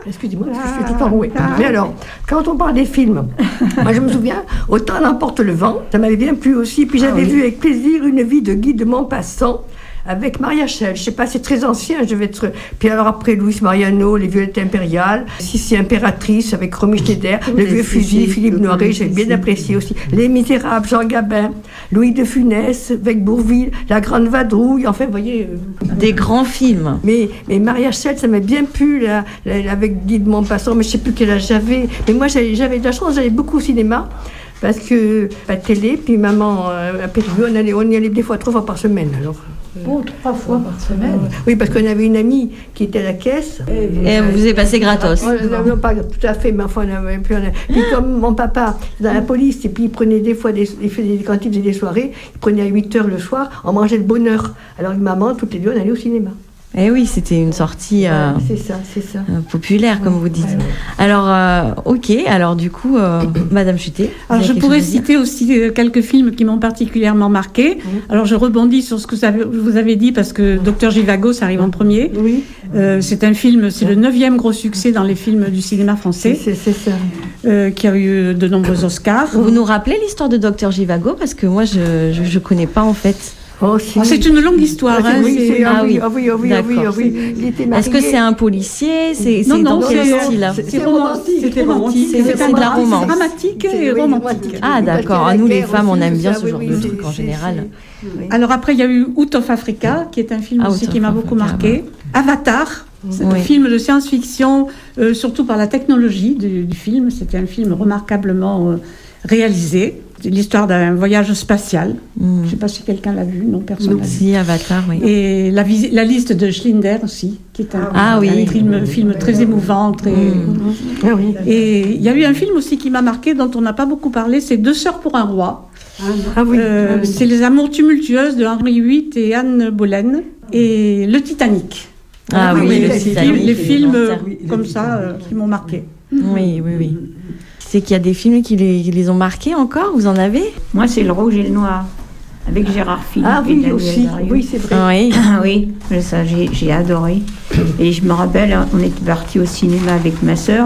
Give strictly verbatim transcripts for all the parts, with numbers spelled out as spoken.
Excusez-moi, parce que je suis tout le temps rouée. Mais alors, quand on parle des films, moi je me souviens, Autant l'emporte le vent, ça m'avait bien plu aussi. Puis j'avais ah, oui. vu avec plaisir Une vie de Guy de Maupassant, avec Maria Schell. Je sais pas, c'est très ancien, je vais être... Puis alors après, Luis Mariano, Les Violettes impériales, Sissi impératrice, avec Romy Schneider, Le vieux fusil, Philippe Noiret, j'ai bien apprécié aussi. Les Misérables, Jean Gabin, Louis de Funès, avec Bourvil, La Grande Vadrouille, enfin, vous voyez... Euh... Des grands films. Mais, mais Maria Schell, ça m'a bien plu, là, là, avec Guy de Maupassant, mais je sais plus quel âge j'avais. Mais moi, j'avais, j'avais de la chance, j'allais beaucoup au cinéma. Parce que pas de télé, puis maman euh, à Périgueux, on, allait, on y allait des fois trois fois par semaine. Alors, oh, trois fois par semaine. Oui, parce qu'on avait une amie qui était à la caisse. Et, et vous vous avez passé gratos. Ah, non, non, pas tout à fait, mais enfin, on avait, puis, on a, puis comme mon papa était dans la police, et puis il prenait des fois, des, il faisait, quand il faisait des soirées, il prenait à huit heures le soir, on mangeait le bonheur. Alors maman, toutes les deux, on allait au cinéma. Eh oui, c'était une sortie euh, ouais, c'est ça, c'est ça. Euh, populaire, comme vous dites. Ouais. Alors, euh, ok, alors du coup, euh, Madame Chutet. Alors, je pourrais citer aussi quelques films qui m'ont particulièrement marqué. Oui. Alors, je rebondis sur ce que vous avez, vous avez dit, parce que Docteur Zhivago, ça arrive en premier. Oui. Euh, c'est un film, c'est le neuvième gros succès dans les films du cinéma français. C'est, c'est ça. Euh, qui a eu de nombreux Oscars. Vous nous rappelez l'histoire de Docteur Zhivago, parce que moi, je je, je connais pas, en fait. Oh, si. Oh, c'est une longue histoire. Ah, hein, oui, c'est... c'est... Ah oui, ah oui, ah oui, ah oui, ah oui. Il était marié. Est-ce que c'est un policier? C'est, non, c'est non, dans quel c'est, style? c'est, c'est romantique. C'était romantique. C'est, c'est, c'est de la romance. Dramatique et romantique. Ah d'accord. À nous les femmes, on aime bien ce genre de trucs en général. Alors après, il y a eu Out of Africa, qui est un film aussi qui m'a beaucoup marqué. Avatar. C'est oui. un film de science-fiction, euh, surtout par la technologie du, du film. C'était un film remarquablement euh, réalisé. C'est l'histoire d'un voyage spatial. Mm. Je ne sais pas si quelqu'un l'a vu, non, personne l'a vu. Si, Avatar, oui. Et la, visi- la liste de Schindler aussi, qui est un, ah, un, oui. un film, film très émouvant. Très... Mm. Ah, oui. Et il y a eu un film aussi qui m'a marqué, dont on n'a pas beaucoup parlé, c'est Deux sœurs pour un roi. Ah, oui. Euh, ah, oui. C'est Les Amours tumultueuses de Henri huit et Anne Boleyn. Et Le Titanic. Ah, ah oui, oui, le Titanic. Les, les films euh, comme ça euh, qui m'ont marqué. Oui, oui, oui. C'est qu'il y a des films qui les, qui les ont marqués encore. Vous en avez? Moi, c'est Le Rouge et le Noir, avec Gérard Philippe. Ah oui, aussi. Oui, c'est vrai. Oui, ah, oui. Ça, j'ai, j'ai adoré. Et je me rappelle, on était partis au cinéma avec ma sœur.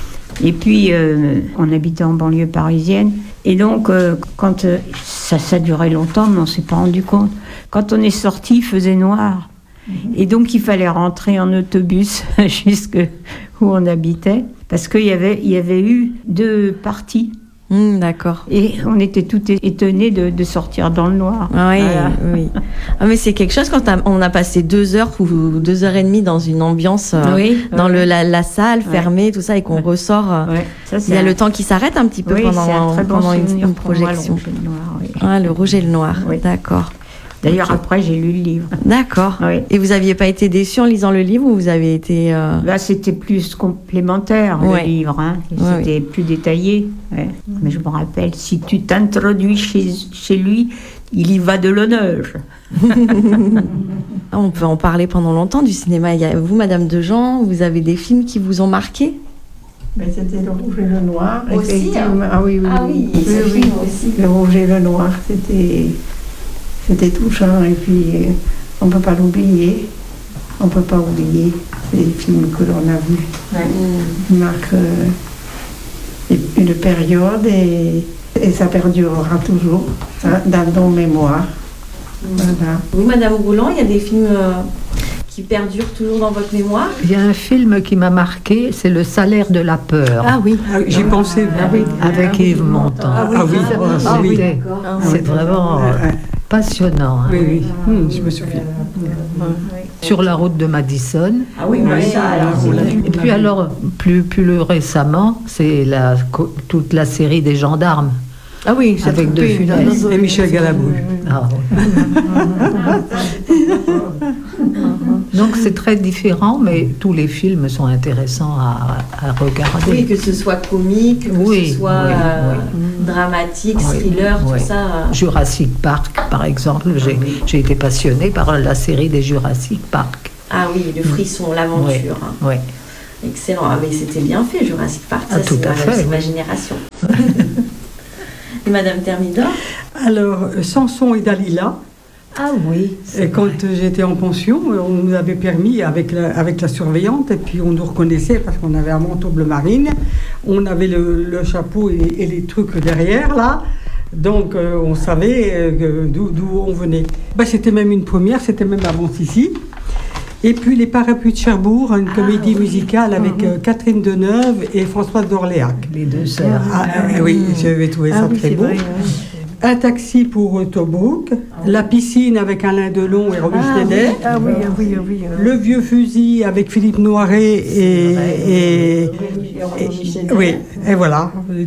Et puis, euh, on habitait en banlieue parisienne. Et donc, euh, quand euh, ça, ça durait longtemps, mais on ne s'est pas rendu compte. Quand on est sorti, il faisait noir. Et donc, il fallait rentrer en autobus jusqu'où on habitait, parce qu'il y avait, il y avait eu deux parties. Mmh, d'accord. Et on était tout étonnés de, de sortir dans le noir. Oui, voilà. Oui. Ah, mais c'est quelque chose quand on a passé deux heures ou deux heures et demie dans une ambiance, euh, oui, dans oui. le, la, la salle fermée, ouais. tout ça, et qu'on ouais. ressort. Euh, ouais. Ça, il y a un... le temps qui s'arrête un petit peu oui, pendant, bon pendant une, une projection. Moi, le rouge et le noir, oui. Ah, le rouge et le noir, oui. D'accord. D'ailleurs, okay. après, j'ai lu le livre. D'accord. Oui. Et vous n'aviez pas été déçu en lisant le livre ou vous avez été... Euh... Bah, c'était plus complémentaire, ouais. le livre. Hein. C'était ouais. plus détaillé. Ouais. Mmh. Mais je me rappelle, si tu t'introduis chez, chez lui, il y va de l'honneur. On peut en parler pendant longtemps du cinéma. Vous, Madame Dejean, vous avez des films qui vous ont marqué? Mais c'était Le Rouge et le Noir. Aussi, hein. Ah oui, oui. Ah oui, oui, oui, oui. Aussi. Le Rouge et le Noir, c'était... C'était touchant et puis on ne peut pas l'oublier. On ne peut pas oublier les films que l'on a vus. Ouais. Ils marquent euh, une période et, et ça perdurera toujours hein, dans nos mémoires. Mmh. Voilà. Oui, Madame Rouland, il y a des films euh, qui perdurent toujours dans votre mémoire? Il y a un film qui m'a marqué, c'est Le Salaire de la peur. Ah oui, ah, j'y pensais. Ah, oui. Avec ah, Yves Montand. Ah oui, ah, oui. Ah, oui. Ah, oui. Ah, oui. C'est vraiment... Euh, passionnant. Hein. Oui, oui, mmh, je me souviens. Mmh. Sur la route de Madison. Ah oui, mais ça, alors, et puis alors, plus, plus récemment, c'est la, toute la série des gendarmes. Ah oui, avec De Funès. Et Michel Galabru. Ah, oui. Donc c'est très différent, mais tous les films sont intéressants à, à regarder. Oui, que ce soit comique, que oui, ce soit oui, euh, oui. dramatique, thriller, oui, tout oui. ça. Euh... Jurassic Park, par exemple, j'ai, ah, oui. j'ai été passionnée par la série des Jurassic Park. Ah oui, le frisson, mmh. l'aventure. Oui, oui. Excellent. Ah, mais c'était bien fait, Jurassic Park. Ça, ah, tout c'est, à ma, fait, c'est oui. ma génération. Et Madame Thermidor? Alors, Samson et Dalila, Ah oui. Et quand j'étais en pension, on nous avait permis, avec la, avec la surveillante, et puis on nous reconnaissait parce qu'on avait un manteau bleu marine, on avait le, le chapeau et, et les trucs derrière, là. Donc euh, on savait euh, d'où, d'où on venait. Ben, c'était même une première, c'était même avant Sissi. Et puis Les Parapluies de Cherbourg, une ah, comédie oui. musicale avec mm-hmm. euh, Catherine Deneuve et Françoise d'Orléac. Les deux sœurs. Ah, ah, ah, oui, j'avais trouvé ah, ça oui, très beau. Vrai, oui. Un taxi pour Tobruk, ah, La piscine avec Alain Delon et Romy ah, Schneider, oui. Ah, oui, oui, oui, oui, oui. Le vieux fusil avec Philippe Noiret et, et, et, et, oui, et voilà.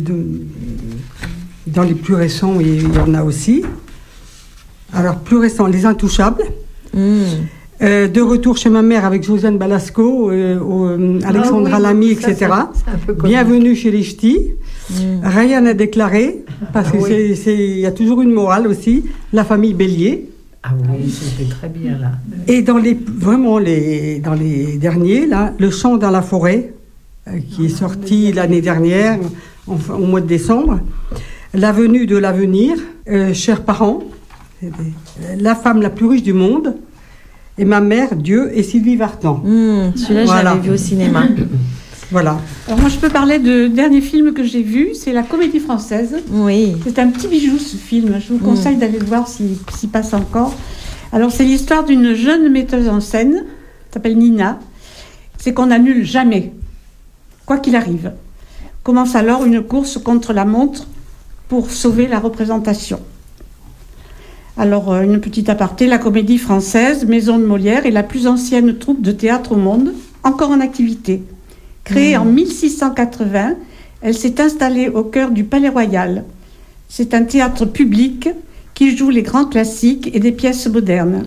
Dans les plus récents, il y en a aussi. Alors, plus récents, Les Intouchables. Mm. Euh, de retour chez ma mère avec Josiane Balasco, euh, euh, Alexandra ah, oui, Lamy, et cetera. Bienvenue chez les Ch'tis. Mm. Ryan a déclaré, parce qu'il ah, oui. y a toujours une morale aussi, La famille Bélier. Ah oui, c'était très bien là. Et dans les, vraiment les, dans les derniers, là, Le chant dans la forêt, euh, qui ah, est sorti l'année dernière, enfin, au mois de décembre. La venue de l'avenir, euh, Chers parents, La femme la plus riche du monde. Et Ma mère, Dieu et Sylvie Vartan. Mmh, celui-là, voilà. Je l'avais vu au cinéma. Voilà. Alors moi, je peux parler du dernier film que j'ai vu, c'est La Comédie Française. Oui. C'est un petit bijou, ce film. Je vous conseille mmh. d'aller le voir s'il, s'il passe encore. Alors, c'est l'histoire d'une jeune metteuse en scène, qui s'appelle Nina. C'est qu'on n'annule jamais, quoi qu'il arrive. Commence alors une course contre la montre pour sauver la représentation. Alors, une petite aparté, la Comédie Française, Maison de Molière, est la plus ancienne troupe de théâtre au monde, encore en activité. Créée mmh. en mille six cent quatre-vingts, elle s'est installée au cœur du Palais Royal. C'est un théâtre public qui joue les grands classiques et des pièces modernes.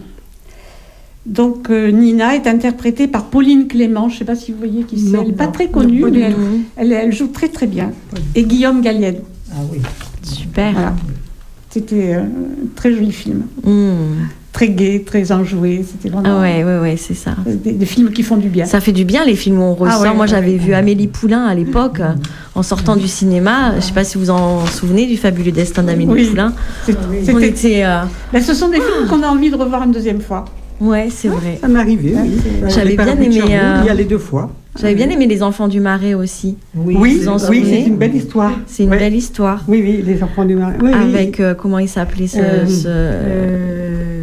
Donc, euh, Nina est interprétée par Pauline Clément, je ne sais pas si vous voyez qui c'est, non, elle n'est pas très connue, non, mais elle, elle, elle joue très très bien. Et Guillaume Gallienne. Ah oui, super. Voilà. C'était un très joli film. Mmh. Très gai, très enjoué. C'était vraiment. Ah ouais, ouais, ouais, c'est ça. Des, des films qui font du bien. Ça fait du bien, les films où on ressort. Ah ouais, Moi, ouais, j'avais ouais. vu Amélie Poulain à l'époque, mmh. en sortant mmh. du cinéma. Je ne sais pas si vous en souvenez du fabuleux destin d'Amélie oui. Poulain. C'était. On était, euh... ben, ce sont des films qu'on a envie de revoir une deuxième fois. Ouais, c'est vrai. Ça m'est arrivé, oui. J'avais bien aimé. Euh... Il y a les deux fois. J'avais bien aimé Les Enfants du Marais aussi. Oui, oui, oui c'est une belle histoire. C'est une ouais. belle histoire. Oui, oui, Les Enfants du Marais. Oui, Avec, oui. Euh, comment il s'appelait ce, euh, ce, euh,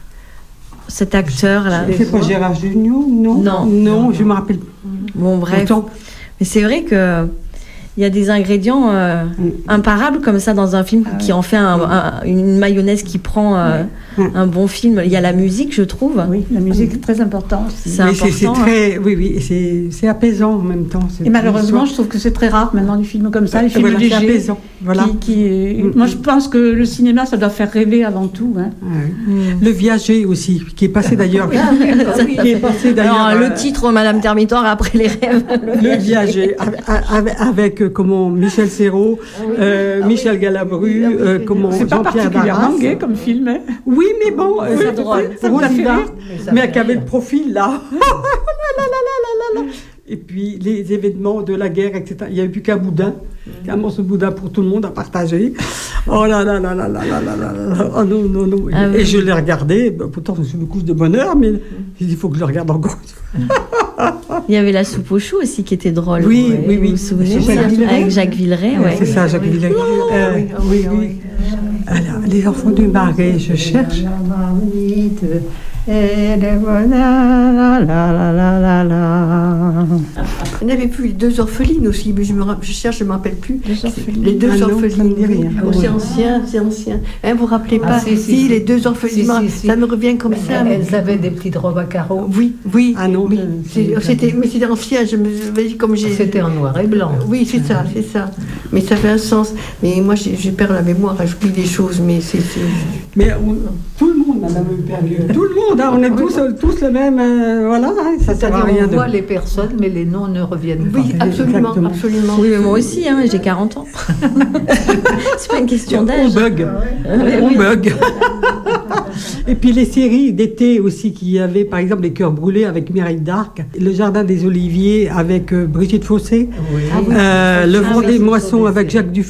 cet acteur-là. C'est pas Gérard Jugnot, non Non. Non, je me rappelle. Bon, bref. Autant. Mais c'est vrai que il y a des ingrédients euh, mm. imparables comme ça dans un film ah, qui en fait un, un, une mayonnaise qui prend euh, mm. un bon film. Il y a la musique, je trouve. Oui, la musique est très importante. C'est important. C'est, c'est très, hein. Oui, oui, c'est, c'est apaisant en même temps. Et malheureusement, je trouve que c'est très rare maintenant les films comme ça, les films voilà, légers. C'est apaisant. Voilà. Qui, qui est... mm. Moi, je pense que le cinéma, ça doit faire rêver avant tout. Hein. Ouais. Mm. Le Viager aussi, qui est passé d'ailleurs. qui est passé d'ailleurs. Alors, euh... le titre, Madame Termitoire, après les rêves. Le Viager, avec, avec comment Michel Serrault, euh, ah, Michel oui. Galabru, euh, comment c'est pas Jean-Pierre particulièrement gay comme film. Hein. Oui, mais bon, oui, c'est drôle. Ça vous a fait rire. Mais, mais qui avait le profil là. Et puis les événements de la guerre, et cetera. Il n'y avait plus qu'un boudin, mmh. un morceau de boudin pour tout le monde à partager. Oh là là là là là là là là. Oh non, non, non. Ah, et oui. je l'ai regardé, pourtant je me couche de bonne heure, mais il mmh. faut que je le regarde encore. Il y avait La soupe aux choux aussi qui était drôle. Oui, ouais. oui, oui. Vous vous souvenez Jacques Avec Jacques Villeray, ouais. C'est ça, Jacques Villeray. Oh, euh, oui, oui, oui. Alors, Les Enfants du Marais, je cherche. Et la voilà, la la la la la. On avait vu Les Deux Orphelines aussi, mais je, me, je cherche, je ne me rappelle plus. Deux orphelines. Les Deux ah Orphelines. Non, oui. Oh, c'est ancien, c'est ancien. Hein, vous ne vous rappelez pas ah, si, si, si, Les Deux Orphelines, si, si, si. Ça me revient comme mais ça. Elles mais... avaient des petites robes à carreaux. Oui, oui. Ah non, oui. C'est, c'était, mais c'était ancien, je me dis comme j'ai... C'était en noir et blanc. Oui, c'est ça, c'est ça. Mais ça fait un sens. Mais moi, j'ai, j'ai perdu la mémoire, j'oublie des choses, mais c'est... c'est... Mais on, tout le monde, madame perdu. Tout le monde, hein, on est tous... tous le même, euh, voilà, hein, ça sert à rien. On voit de... les personnes, mais les noms ne reviennent pas. Oui, absolument, Exactement. absolument. Oui, mais moi aussi, hein, j'ai quarante ans. C'est pas une question d'âge. On bug, on bug. Et puis les séries d'été aussi, qu'il y avait, par exemple, Les Cœurs brûlés avec Mireille d'Arc, Le Jardin des Oliviers avec euh, Brigitte Fossé, oui. euh, ah oui. Le Vent ah, des oui, Moissons avec Jacques Dufay.